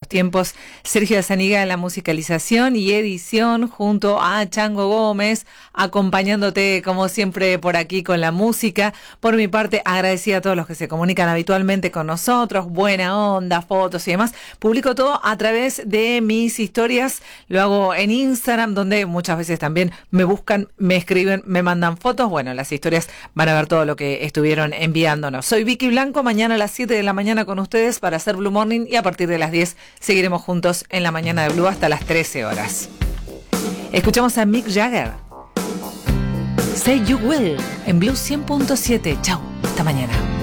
tiempos, Sergio Zaniga en la musicalización y edición, junto a Chango Gómez, acompañándote como siempre por aquí con la música. Por mi parte, agradecida a todos los que se comunican habitualmente con nosotros, buena onda, fotos y demás. Publico todo a través de mis historias, lo hago en Instagram, donde muchas veces también me buscan, me escriben, me mandan fotos. Bueno, las historias van a ver todo lo que estuvieron enviándonos. Soy Vicky Blanco, mañana a las 7 de la mañana con ustedes para hacer Blue Morning y a partir de las 10 seguiremos juntos en la mañana de Blue hasta las 13 horas. Escuchamos a Mick Jagger. Say You Will en Blue 100.7. Chau, hasta mañana.